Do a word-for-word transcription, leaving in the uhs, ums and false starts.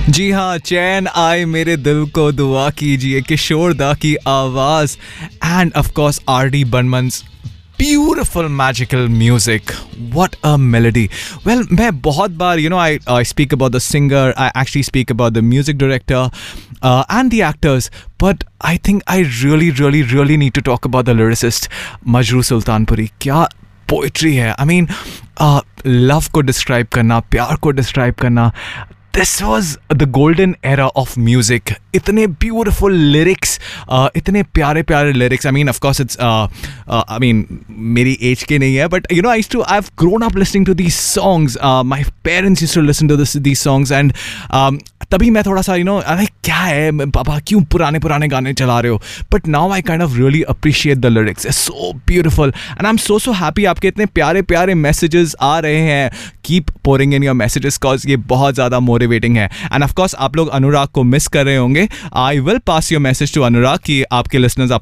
जी हाँ, चैन आए मेरे दिल को दुआ कीजिए, किशोर दा की आवाज़ end of course R D Burman's beautiful magical music. What a melody. Well, मैं बहुत बार, you know, I, I speak about the singer, I actually speak about the music director uh, and the actors, but I think I really, really, really need to talk about the lyricist, Majroo Sultanpuri. क्या poetry है. I mean, uh, love को describe करना, प्यार को describe करना, this was the golden era of music. इतने beautiful lyrics, uh, इतने प्यारे प्यारे lyrics. I mean, of course, it's, uh, uh, I mean, मेरी age के नहीं है, but you know, I used to, I've grown up listening to these songs. Uh, my parents used to listen to this, these songs, and um, तभी मैं थोड़ा सा, you know, अरे क्या है पापा, क्यों पुराने पुराने गाने चला रहे हो? But now I kind of really appreciate the lyrics. It's so beautiful, and I'm so so happy. आपके इतने प्यारे प्यारे messages आ रहे हैं. Keep pouring in your messages, cause ये बहुत ज़्यादा motivating है. And of course, आप लोग अनुराग को मिस कर रहे होंगे. I will pass your message to अनुराग कि आपके listeners